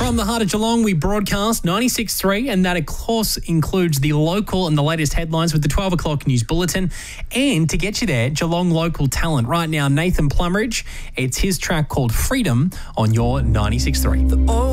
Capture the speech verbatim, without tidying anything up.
From the heart of Geelong, we broadcast ninety-six point three, and that, of course, includes the local and the latest headlines with the twelve o'clock news bulletin. And to get you there, Geelong local talent. Right now, Nathan Plumridge. It's his track called Freedom on your ninety-six point three.